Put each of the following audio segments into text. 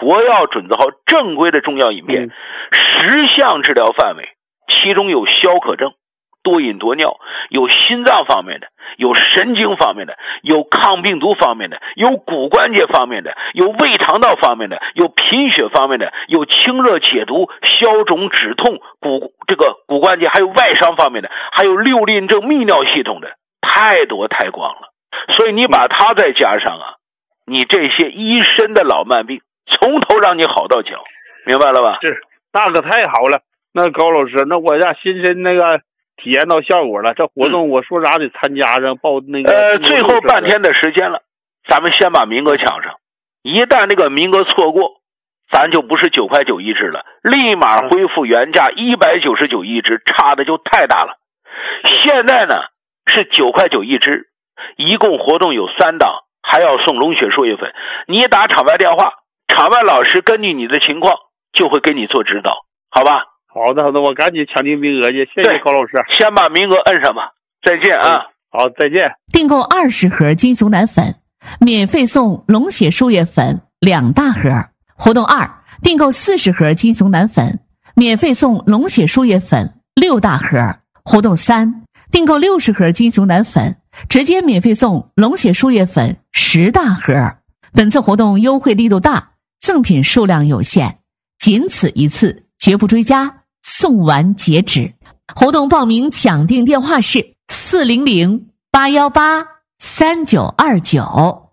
国药准字号正规的中药饮片，10项治疗范围，其中有消渴症、多饮多尿，有心脏方面的，有神经方面的，有抗病毒方面的，有骨关节方面的，有胃肠道方面的，有贫血方面的，有清热解毒、消肿止痛、骨关节还有外伤方面的，还有六令症泌尿系统的，太多太广了。所以你把它再加上啊，你这些一身的老慢病从头让你好到脚，明白了吧？ 是，那可太好了。那高老师，那我家亲身那个体验到效果了，这活动我说啥得参加上报那个。 最后半天的时间了，咱们先把名额抢上。一旦这个名额错过，咱就不是9块9一支了，立马恢复原价199一支，差的就太大了。现在呢是9块9一支，一共活动有3档，还要送龙血输液粉。你打场外电话，场外老师根据你的情况就会给你做指导，好吧？ 好的，我赶紧抢订名额去，谢谢高老师。 先把名额摁上吧，再见啊！ 好，再见。 订购20盒金熊胆粉，免费送龙血输液粉2大盒。活动2，订购40盒金熊胆粉，免费送龙血输液粉6大盒。活动3，订购60盒金熊胆粉，直接免费送龙血输液粉10大盒。本次活动优惠力度大，赠品数量有限，仅此一次，绝不追加，送完截止。活动报名抢订电话是400-818-3929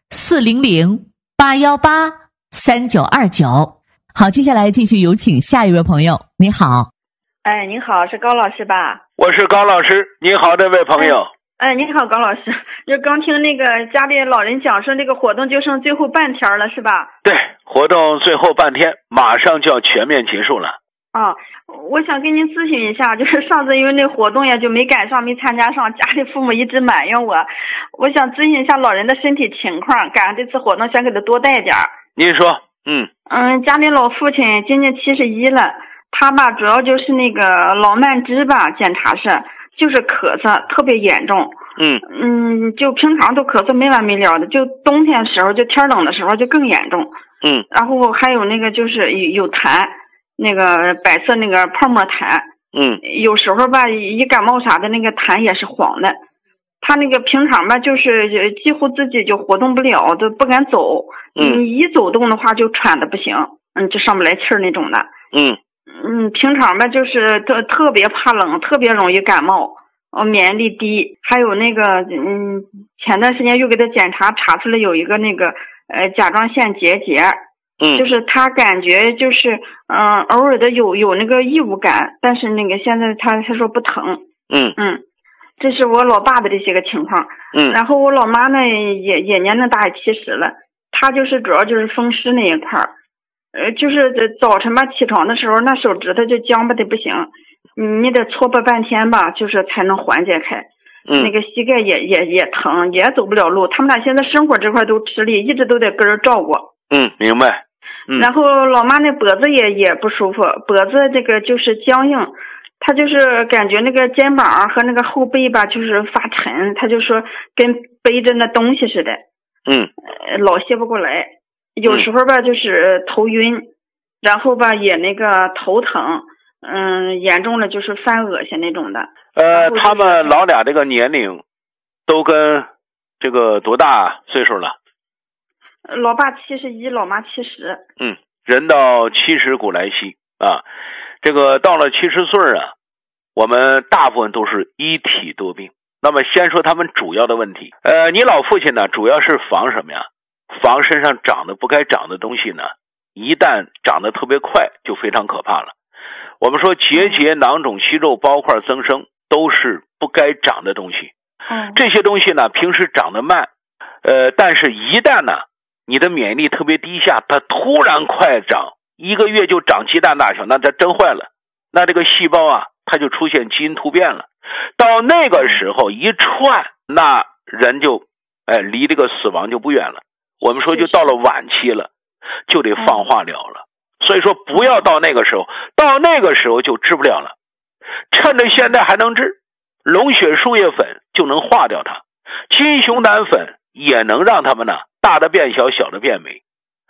400-818-3929。好，接下来继续有请下一位朋友。你好。 哎，您好，是高老师吧？ 我是高老师，你好，这位朋友。 哎，您好，高老师，就刚听那个家里老人讲说，这个活动就剩最后半天了，是吧？ 对，活动最后半天，马上就要全面结束了。 啊，我想跟您咨询一下，就是上次因为那活动呀就没赶上，没参加上，家里父母一直埋怨我想咨询一下老人的身体情况，赶上这次活动想给他多带点儿。 您说。 家里老父亲今年71了，他吧主要就是那个老慢支吧，检查是就是咳嗽特别严重。就平常都咳嗽没完没了的，就冬天时候就天冷的时候就更严重。然后还有那个就是有痰，那个白色那个泡沫痰。有时候吧一感冒啥的那个痰也是黄的。他那个平常吧就是几乎自己就活动不了，都不敢走。一走动的话就喘的不行，就上不来气儿那种的。平常吧就是特别怕冷，特别容易感冒。免疫力低，还有那个前段时间又给他查出来有一个那个甲状腺结节。就是他感觉就是偶尔的有那个异物感，但是那个现在他说不疼。这是我老爸的这些个情况。然后我老妈呢也年龄大，也70了，她就是主要就是风湿那一块儿。就是早晨吧起床的时候，那手指头就僵巴的不行，你得搓吧半天吧，就是才能缓解开。那个膝盖也疼，也走不了路。他们俩现在生活这块都吃力，一直都得跟人照顾。 明白。 然后老妈那脖子也不舒服，脖子这个就是僵硬，她就是感觉那个肩膀和那个后背吧就是发沉，她就说跟背着那东西似的。老歇不过来。有时候吧就是头晕，然后吧也那个头疼，严重了就是犯恶心那种的。 他们老俩这个年龄都跟这个多大岁数了？ 老爸71，老妈70。 人到70古来稀啊，这个到了70岁啊，我们大部分都是一体多病。那么先说他们主要的问题。你老父亲呢主要是防什么呀？防身上长的不该长的东西呢，一旦长得特别快就非常可怕了。我们说结节、囊肿、息肉、包块增生都是不该长的东西。这些东西呢平时长得慢，但是一旦呢你的免疫力特别低下，它突然快长，1个月就长鸡蛋大小，那它真坏了。那这个细胞啊它就出现基因突变了，到那个时候一串，那人就离这个死亡就不远了。我们说就到了晚期了，就得放化疗了。所以说不要到那个时候，到那个时候就治不了了。趁着现在还能治，龙血输液粉就能化掉它，金熊胆粉也能让他们呢大的变小，小的变美。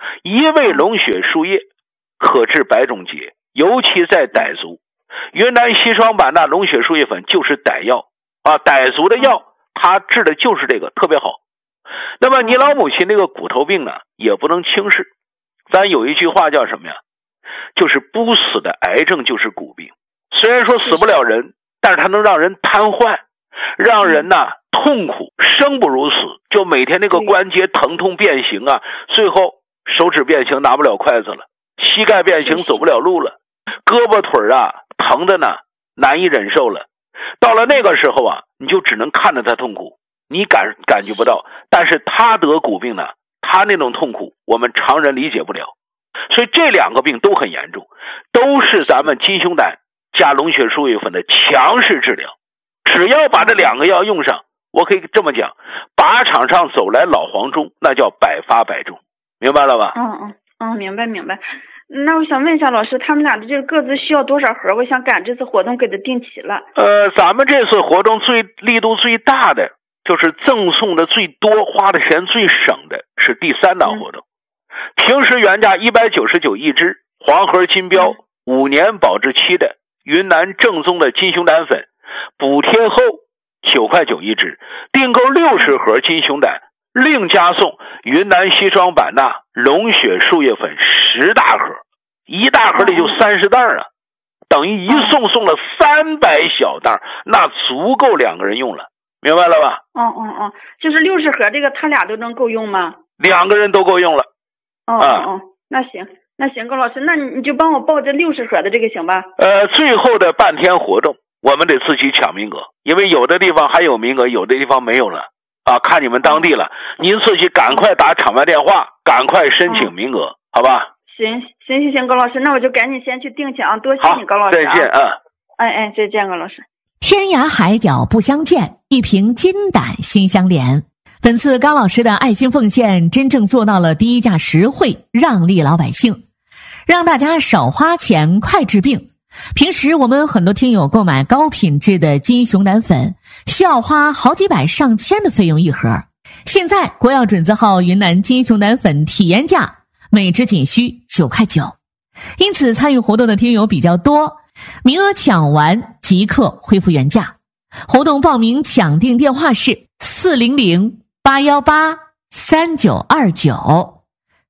一味龙血输液可治百种结，尤其在傣族，云南硒霜版纳龙血输液粉就是傣药啊，傣族的药它治的就是这个，特别好。那么你老母亲这个骨头病呢，也不能轻视。咱有一句话叫什么呀？就是不死的癌症就是骨病。虽然说死不了人，但是它能让人瘫痪，让人呢痛苦，生不如死，就每天那个关节疼痛变形啊，最后手指变形拿不了筷子了，膝盖变形走不了路了，胳膊腿啊疼的呢难以忍受了。到了那个时候啊，你就只能看着他痛苦，你感觉不到，但是他得骨病呢，他那种痛苦我们常人理解不了。所以这两个病都很严重，都是咱们金熊胆加龙血输液粉的强势治疗。只要把这两个药用上，我可以这么讲，靶场上走来老黄忠，那叫百发百中，明白了吧？ 明白。那我想问一下老师，他们俩的这个各自需要多少盒？我想赶这次活动给他定齐了。 咱们这次活动力度最大的，就是赠送的最多、花的钱最省的是第3档活动。平时原价199一支，黄盒金标5年保质期的云南正宗的金熊胆粉，补贴后9块9一支，订购60盒金熊胆，另加送云南硒霜版纳龙血输液粉10大盒，一大盒里就30袋啊，等于一送了300小袋，那足够2个人用了，明白了吧？ 就是60盒这个他俩都能够用吗 ？2个人都够用了。 那行，高老师，那你就帮我报这60盒的这个行吧？ 最后的半天活动我们得自己抢名额，因为有的地方还有名额，有的地方没有了啊，看你们当地了，您自己赶快打场外电话，赶快申请名额，好吧？ 行，高老师，那我就赶紧先去订去啊，多谢你高老师。 再见啊！ 再见高老师。 天涯海角不相见，一瓶金胆心相连。本次高老师的爱心奉献真正做到了低价实惠，让利老百姓，让大家少花钱快治病。平时我们很多听友购买高品质的金熊胆粉需要花好几百上千的费用一盒，现在国药准字号云南金熊胆粉体验价每支仅需9块9，因此参与活动的听友比较多，名额抢完即刻恢复原价。活动报名抢订电话是400-818-3929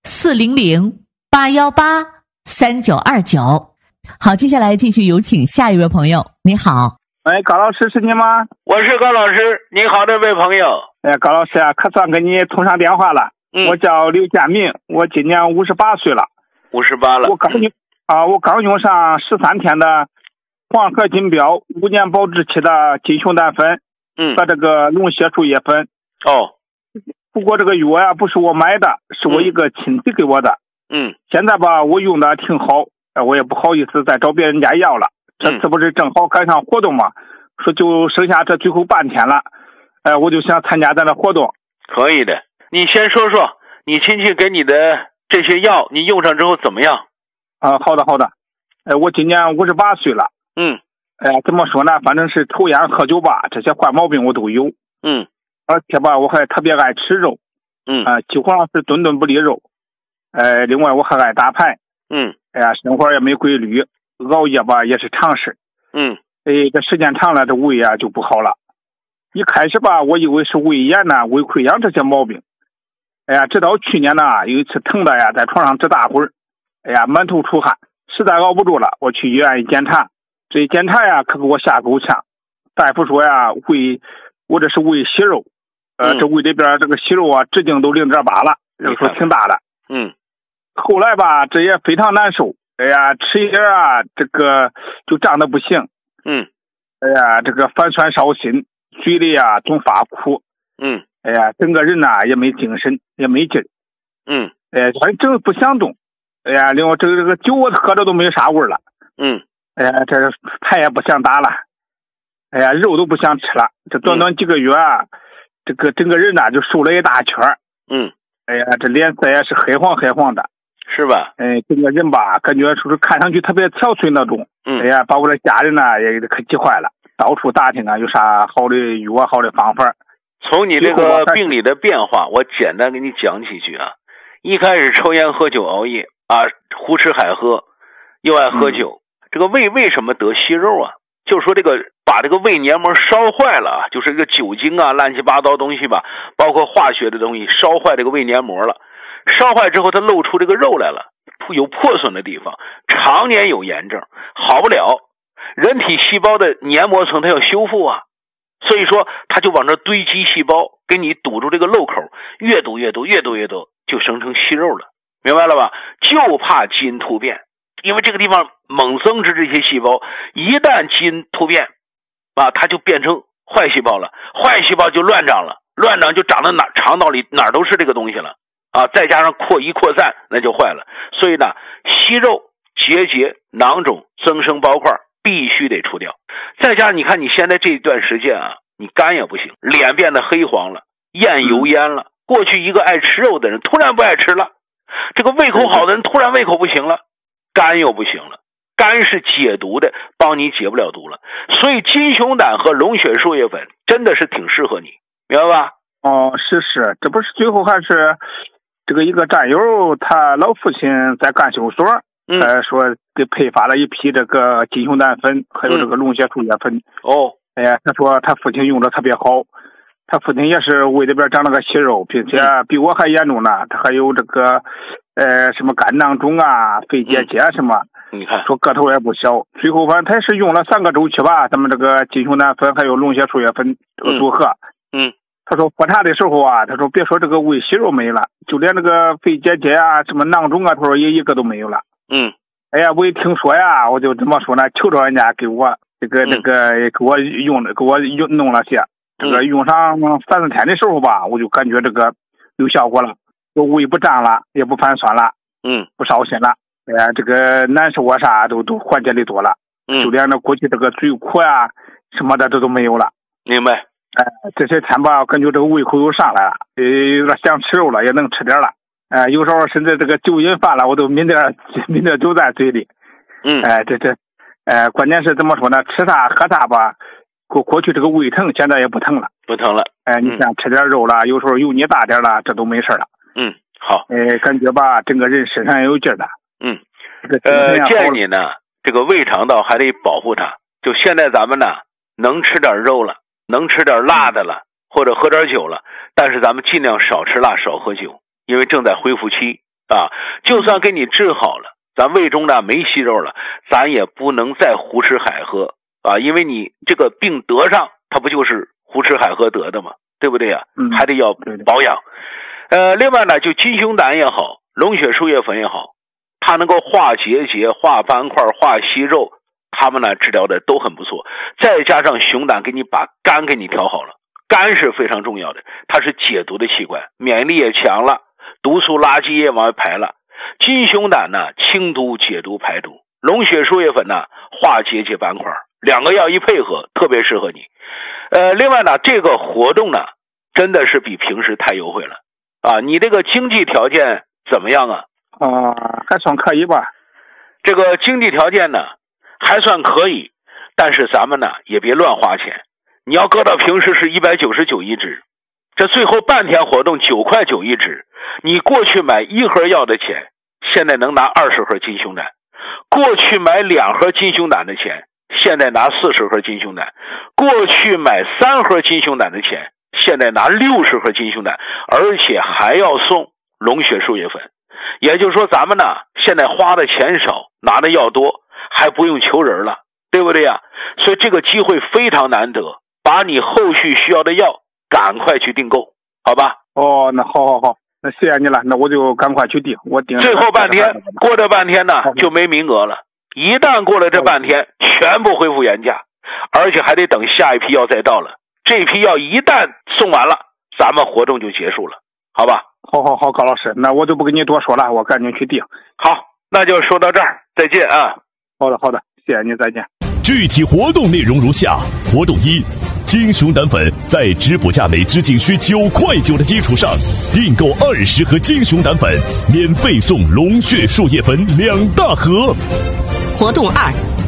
400-818-3929。好，接下来继续有请下一位朋友。你好。 高老师是你吗？ 我是高老师，你好，这位朋友。 高老师啊，可算跟你通上电话了。我叫刘建明，我今年58岁了。 58了。 我刚用上13天的黄盒金标5年保质期的金熊胆粉，和这个龙血输液粉。不过这个药呀不是我买的，是我一个亲戚给我的。现在吧我用的挺好，我也不好意思再找别人家要了。这次不是正好赶上活动嘛，说就剩下这最后半天了，我就想参加咱的活动。 可以的，你先说说你亲戚给你的这些药，你用上之后怎么样？ 好的。我今年58岁了。怎么说呢？反正是抽烟喝酒吧，这些坏毛病我都有。而且吧，我还特别爱吃肉。几乎上是顿顿不离肉。另外我还爱打牌。生活也没规律，熬夜吧也是常事。这时间长了，这胃啊就不好了。一开始吧，我以为是胃炎呐、胃溃疡这些毛病。直到去年呢，有一次疼的呀，在床上直打滚，满头出汗，实在熬不住了，我去医院一检查，这一检查呀，可给我吓够呛。大夫说呀，我这是胃息肉，这胃里边这个息肉啊，直径都0.8了，就说挺大的。后来吧，这也非常难受。吃一点啊，这个就胀得不行。这个反酸烧心，嘴里啊总发苦。整个人呐也没精神，也没劲。反正不想动。另外这个酒我喝着都没啥味了。这牌也不想打了。肉都不想吃了。这短短几个月啊，这个整个人呐就瘦了一大圈。这脸色也是黑黄的。是吧？整个人吧，感觉说是看上去特别憔悴那种。把我的家人呢也可急坏了，到处打听啊，有啥好的药、好的方法。从你这个病理的变化，我简单给你讲几句啊。 一开始抽烟喝酒熬夜啊，胡吃海喝，又爱喝酒，这个胃为什么得息肉啊？就是说这个把这个胃黏膜烧坏了，就是这个酒精啊乱七八糟东西吧，包括化学的东西烧坏这个胃黏膜了，烧坏之后它露出这个肉来了，有破损的地方，常年有炎症好不了，人体细胞的黏膜层它要修复啊，所以说它就往这堆积细胞，给你堵住这个漏口，越堵越多，越堵越多，就生成息肉了，明白了吧？就怕基因突变，因为这个地方猛增殖这些细胞，一旦基因突变啊，它就变成坏细胞了，坏细胞就乱长了，乱长就长到肠道里哪儿都是这个东西了啊，再加上扩散，那就坏了。所以呢，息肉、结节、囊肿、增生包块必须得除掉。再加上你看你现在这段时间啊，你肝也不行，脸变得黑黄了，厌油烟了。过去一个爱吃肉的人突然不爱吃了，这个胃口好的人突然胃口不行了，肝又不行了。肝是解毒的，帮你解不了毒了。所以金熊胆和龙血树叶粉真的是挺适合你，明白吧？ 哦，是，这不是最后还是这个一个战友，他老父亲在干休所，说给配发了一批这个金熊胆粉，还有这个龙血树叶粉。 哦， 哎呀，他说他父亲用的特别好，他父亲也是胃里边长了个息肉，并且比我还严重呢，他还有这个什么肝囊肿啊、肺结节什么。 你看， 说个头也不小，最后反正他是用了3个周期吧，咱们这个金熊胆粉还有龙血树叶粉这个组合。他说喝茶的时候啊，他说别说这个胃息肉没了，就连这个肺结节啊、什么囊肿啊，他说也一个都没有了。哎呀，我一听说呀，我就怎么说呢？求着人家给我给我弄了些，这个用上3-4天的时候吧，我就感觉这个有效果了，我胃不胀了，也不反酸了，不烧心了。哎呀，这个难受啊啥都缓解的多了，就连那过去这个嘴苦呀什么的都没有了。 明白？ 这些天吧，感觉这个胃口又上来了，有点想吃肉了，也能吃点了。有时候甚至这个酒瘾犯了，我都抿点酒在嘴里。关键是怎么说呢？吃啥喝啥吧，过去这个胃疼，现在也不疼了。 不疼了。 你像吃点肉了，有时候油腻大点了，这都没事了。 好。 感觉吧，整个人身上也有劲了。 建议你呢，这个胃肠道还得保护它。就现在咱们呢，能吃点肉了，能吃点辣的了，或者喝点酒了，但是咱们尽量少吃辣，少喝酒，因为正在恢复期啊。就算给你治好了，咱胃中呢没息肉了，咱也不能再胡吃海喝啊，因为你这个病得上，它不就是胡吃海喝得的吗？对不对呀？还得要保养。另外呢，就金熊胆也好，龙血树叶粉也好，它能够化结节、化斑块、化息肉，它们呢治疗的都很不错。再加上熊胆给你把肝给你调好了，肝是非常重要的，它是解毒的器官，免疫力也强了，毒素垃圾也往外排了。金熊胆呢清毒解毒排毒，龙血树叶粉呢化结节斑块，两个药一配合特别适合你。另外呢，这个活动呢真的是比平时太优惠了啊！你这个经济条件怎么样啊？ 还算可以吧。 这个经济条件呢还算可以，但是咱们呢也别乱花钱。你要搁到平时是199一支，这最后半天活动9块9一支，你过去买1盒药的钱，现在能拿20盒金熊胆；过去买2盒金熊胆的钱，现在拿40盒金熊胆；过去买3盒金熊胆的钱，现在拿60盒金熊胆，而且还要送龙血树叶粉。也就是说咱们呢现在花的钱少，拿的药多，还不用求人了，对不对呀？所以这个机会非常难得，把你后续需要的药赶快去订购，好吧？ 那好，那谢谢你了，那我就赶快去订，我订。 最后半天，过这半天呢就没名额了，一旦过了这半天，全部恢复原价，而且还得等下一批药再到了。这批药一旦送完了，咱们活动就结束了，好吧？ 好，高老师，那我就不跟你多说了，我赶紧去订。 好，那就说到这儿，再见啊。 好的，谢谢你，再见。 具体活动内容如下：活动1，金熊胆粉在直播价每支仅需9块9的基础上，订购20盒金熊胆粉，免费送龙血树叶粉2大盒。 活动2，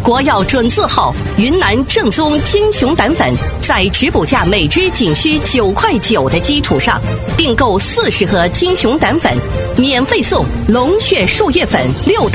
国药准字号云南正宗金熊胆粉，在直补价每支仅需9块9的基础上，订购40盒金熊胆粉，免费送龙血树叶粉6